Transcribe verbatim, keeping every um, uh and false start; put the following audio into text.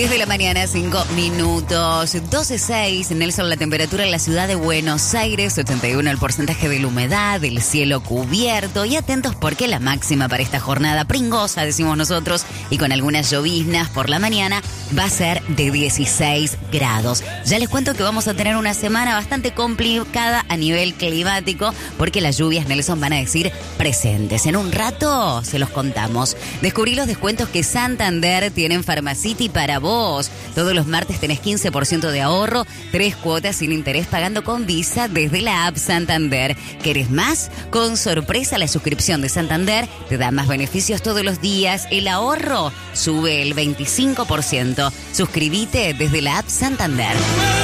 diez de la mañana, cinco minutos. doce seis, Nelson, la temperatura en la ciudad de Buenos Aires. ochenta y uno el porcentaje de la humedad, el cielo cubierto. Y atentos porque la máxima para esta jornada pringosa, decimos nosotros, y con algunas lloviznas por la mañana, va a ser de dieciséis grados. Ya les cuento que vamos a tener una semana bastante complicada a nivel climático porque las lluvias, Nelson, van a decir presentes. En un rato se los contamos. Descubrí los descuentos que Santander tiene en Pharmacity para vos. Todos los martes tenés quince por ciento de ahorro, tres cuotas sin interés pagando con Visa desde la app Santander. ¿Querés más? Con sorpresa, la suscripción de Santander te da más beneficios todos los días. El ahorro sube el veinticinco por ciento. Suscríbete desde la app Santander.